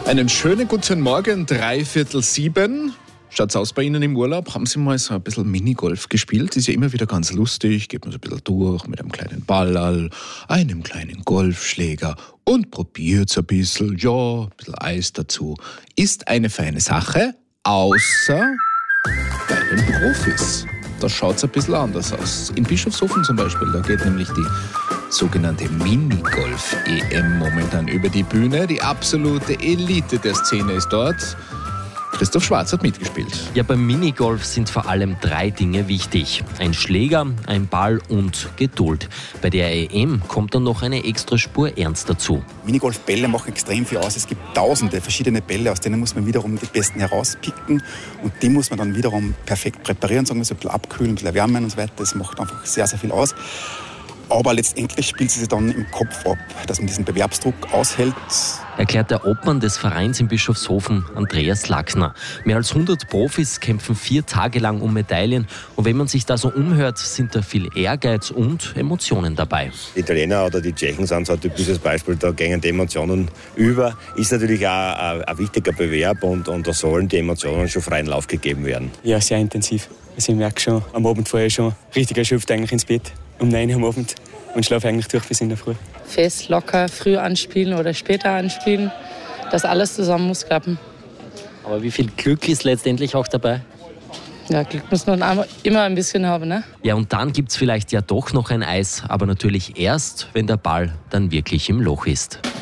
Einen schönen guten Morgen, 6:45. Schaut's aus bei Ihnen im Urlaub? Haben Sie mal so ein bisschen Minigolf gespielt? Ist ja immer wieder ganz lustig. Geht man so ein bisschen durch mit einem kleinen Ballerl, einem kleinen Golfschläger und probiert's ein bisschen. Ja, ein bisschen Eis dazu. Ist eine feine Sache, außer bei den Profis. Da schaut's ein bisschen anders aus. In Bischofshofen zum Beispiel, da geht nämlich die sogenannte Minigolf-EM momentan über die Bühne. Die absolute Elite der Szene ist dort. Christoph Schwarz hat mitgespielt. Ja, beim Minigolf sind vor allem 3 Dinge wichtig. Ein Schläger, ein Ball und Geduld. Bei der EM kommt dann noch eine extra Spur Ernst dazu. Minigolfbälle machen extrem viel aus. Es gibt tausende verschiedene Bälle, aus denen muss man wiederum die besten herauspicken. Und die muss man dann wiederum perfekt präparieren, sagen wir so ein bisschen abkühlen, ein bisschen erwärmen und so weiter. Das macht einfach sehr, sehr viel aus. Aber letztendlich spielt sie sich dann im Kopf ab, dass man diesen Bewerbsdruck aushält. Erklärt der Obmann des Vereins in Bischofshofen, Andreas Laxner. Mehr als 100 Profis kämpfen 4 Tage lang um Medaillen. Und wenn man sich da so umhört, sind da viel Ehrgeiz und Emotionen dabei. Die Italiener oder die Tschechen sind so ein typisches Beispiel, da gehen die Emotionen über. Ist natürlich auch ein wichtiger Bewerb und da sollen die Emotionen schon freien Lauf gegeben werden. Ja, sehr intensiv. Also ich merke schon, am Abend vorher schon richtig erschöpft eigentlich ins Bett. Um 9 Uhr am Abend und schlafe eigentlich durch bis in der Früh. Fest, locker, früh anspielen oder später anspielen. Das alles zusammen muss klappen. Aber wie viel Glück ist letztendlich auch dabei? Ja, Glück muss man immer ein bisschen haben, ne? Ja, und dann gibt's vielleicht ja doch noch ein Eis, aber natürlich erst, wenn der Ball dann wirklich im Loch ist.